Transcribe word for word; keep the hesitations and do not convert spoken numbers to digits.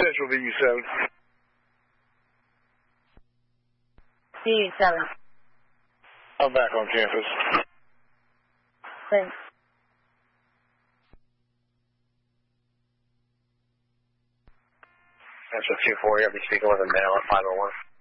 Central V U seven. V U seven. I'm back on campus. Thanks. That's a two four. You'll be speaking with a male at five oh one.